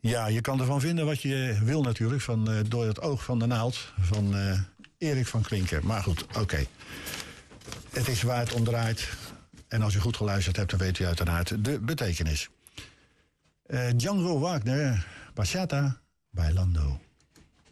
Ja, je kan ervan vinden wat je wil natuurlijk. Door het oog van de naald van Erik van Klinken. Maar goed, oké. Het is waar het om draait. En als u goed geluisterd hebt, dan weet u uiteraard de betekenis. Django Wagner, Bachata, Bailando.